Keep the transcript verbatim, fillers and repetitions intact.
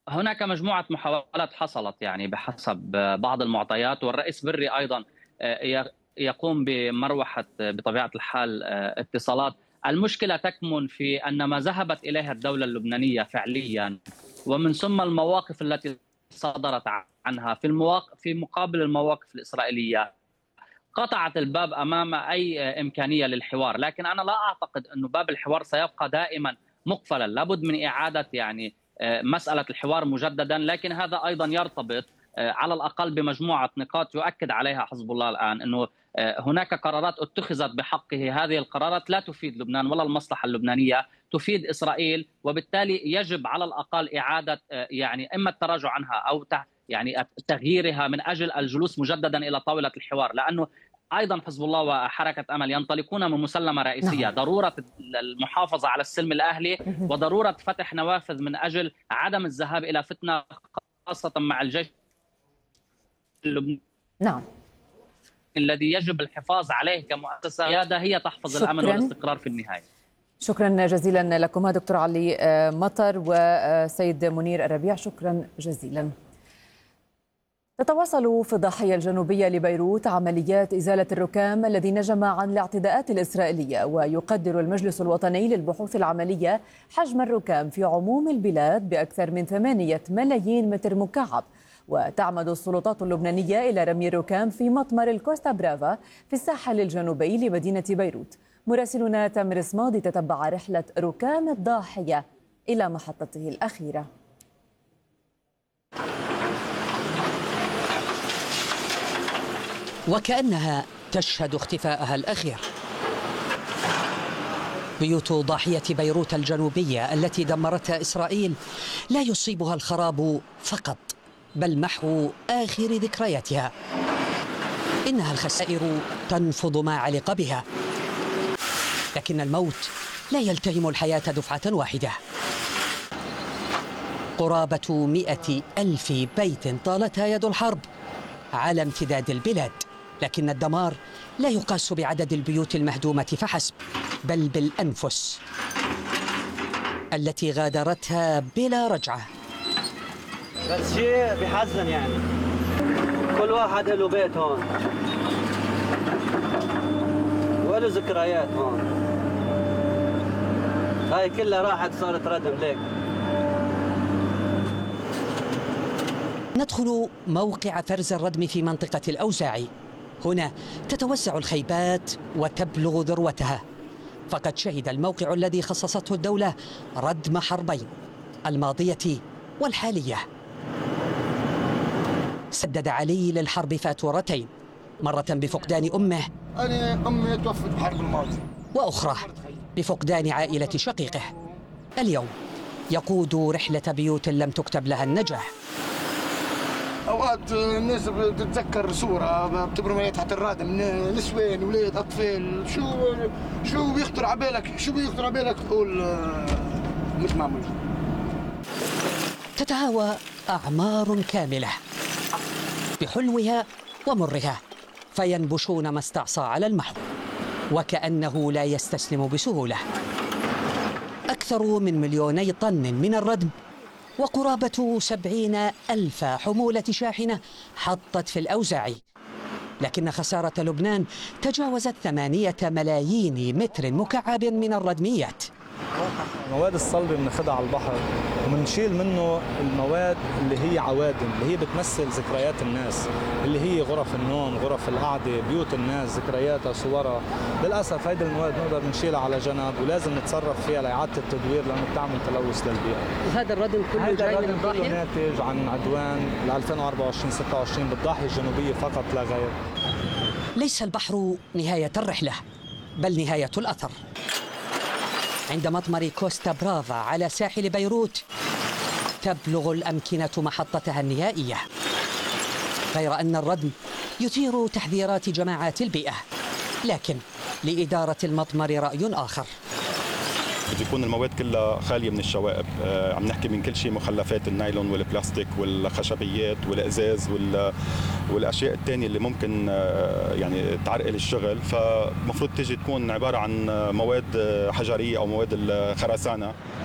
هناك مجموعة محاولات حصلت يعني بحسب بعض المعطيات، والرئيس بري أيضا يقوم بمروحة بطبيعة الحال اتصالات. المشكلة تكمن في أن ما ذهبت إليها الدولة اللبنانية فعليا، ومن ثم المواقف التي صدرت عنها في المواقف في مقابل المواقف الإسرائيلية، قطعت الباب أمام أي إمكانية للحوار. لكن أنا لا أعتقد أن باب الحوار سيبقى دائما مقفلا، لابد من إعادة يعني مسألة الحوار مجددا. لكن هذا أيضا يرتبط على الأقل بمجموعة نقاط يؤكد عليها حزب الله الآن، أنه هناك قرارات اتخذت بحقه، هذه القرارات لا تفيد لبنان ولا المصلحة اللبنانية، تفيد إسرائيل، وبالتالي يجب على الأقل إعادة يعني إما التراجع عنها أو يعني تغييرها من أجل الجلوس مجددا إلى طاولة الحوار. لأنه أيضا حزب الله وحركة أمل ينطلقون من مسلمة رئيسية، نعم. ضرورة المحافظة على السلم الأهلي وضرورة فتح نوافذ من أجل عدم الذهاب إلى فتنة، خاصة مع الجيش اللبناني، نعم، الذي يجب الحفاظ عليه كمؤسسة قيادة هي تحفظ شكراً. الأمن والاستقرار في النهاية. شكرا جزيلا لكم دكتور علي مطر وسيد منير الربيع، شكرا جزيلا. تتواصل في الضاحية الجنوبية لبيروت عمليات إزالة الركام الذي نجم عن الاعتداءات الإسرائيلية، ويقدر المجلس الوطني للبحوث العملية حجم الركام في عموم البلاد بأكثر من ثمانية ملايين متر مكعب. وتعمد السلطات اللبنانية إلى رمي الركام في مطمر الكوستا برافا في الساحل الجنوبي لمدينة بيروت. مراسلنا تامر صمادي تتبع رحلة ركام الضاحية إلى محطته الأخيرة. وكأنها تشهد اختفاءها الأخير. بيوت ضاحية بيروت الجنوبية التي دمرتها إسرائيل لا يصيبها الخراب فقط، بل محو آخر ذكرياتها. إنها الخسائر تنفض ما علق بها، لكن الموت لا يلتهم الحياة دفعة واحدة. قرابة مئة ألف بيت طالتها يد الحرب على امتداد البلاد، لكن الدمار لا يقاس بعدد البيوت المهدومة فحسب، بل بالأنفس التي غادرتها بلا رجعة. بس شيء بحزن، يعني كل واحد له بيت هون وله ذكريات هون، هاي كلها راحت صارت ردم ليك. ندخل موقع فرز الردم في منطقة الأوزاعي. هنا تتوسع الخيبات وتبلغ ذروتها، فقد شهد الموقع الذي خصصته الدولة ردم حربين، الماضية والحالية. سدد علي للحرب فاتورتين، مرة بفقدان أمه، أنا أمي توفت بحرب الماضي، وأخرى بفقدان عائلة شقيقه. اليوم يقود رحلة بيوت لم تكتب لها النجاح. اوقات الناس بتتذكر صوره بتبرم تحت الرادم، نسوان، ولاد، اطفال، شو شو بيخطر على بالك شو بيخطر على بالك تقول مش معمول. تتهاوى أعمار كاملة بحلوها ومرها، فينبشون ما استعصى على المحو، وكأنه لا يستسلم بسهولة. أكثر من مليوني طن من الردم وقرابة سبعين ألف حمولة شاحنة حطت في الأوزاعي، لكن خسارة لبنان تجاوزت ثمانية ملايين متر مكعب من الردميات. المواد الصلبة بناخدها على البحر وبنشيل منه المواد اللي هي عوادم، اللي هي بتمثل ذكريات الناس، اللي هي غرف النوم، غرف القعدة، بيوت الناس، ذكرياتها، صورها. للأسف هيدي المواد نقدر نشيلها على جنب، ولازم نتصرف فيها لإعادة التدوير لأنه بتعمل تلوث للبيئة. وهذا الردم كله جاي من الضاحية؟ ناتج عن عدوان ل ألفين وأربعة وعشرين ستة وعشرين بالضاحية الجنوبية فقط لا غير. ليس البحر نهاية الرحلة، بل نهاية الأثر. عند مطمر كوستا برافا على ساحل بيروت تبلغ الأمكنة محطتها النهائية، غير أن الردم يثير تحذيرات جماعات البيئة، لكن لإدارة المطمر رأي آخر. بده يكون المواد كلها خالية من الشوائب، آه عم نحكي من كل شيء، مخلفات النايلون والبلاستيك والخشبيات والإزاز والأشياء الثانية اللي ممكن آه يعني تعرقل الشغل، فمفروض تيجي تكون عبارة عن مواد حجرية أو مواد الخرسانة.